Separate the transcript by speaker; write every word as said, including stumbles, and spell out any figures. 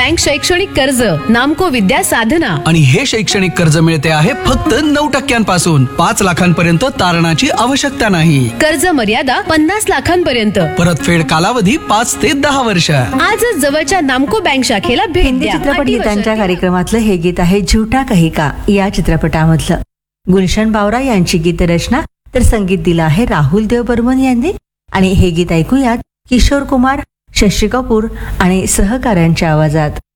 Speaker 1: Bank शैक्षणिक कर्ज, नामको विद्या साधना.
Speaker 2: आणि हे शैक्षणिक कर्ज मिळते आहे फक्त नऊ टक्क्यांपासून. पाच लाखांपर्यंत तारणाची आवश्यकता नाही.
Speaker 1: कर्ज मर्यादा पन्नास लाखांपर्यंत.
Speaker 2: परतफेड कालावधी पाच ते दहा वर्ष.
Speaker 1: आजच जवळच्या नामको बँक शाखेला भेट
Speaker 3: हिंदी
Speaker 1: द्या.
Speaker 3: चित्रपट
Speaker 1: अटी व
Speaker 3: गीतांच्या
Speaker 1: शर्ती.
Speaker 3: कार्यक्रमातलं हे गीत आहे झुटा कही का या चित्रपटामधलं. गुलशन बावरा यांची गीतरचना तर संगीत दिलं आहे राहुल देव बर्मन यांनी. आणि हे गीत ऐकूयात किशोर कुमार, शशी कपूर आणि सहकाऱ्यांच्या आवाजात.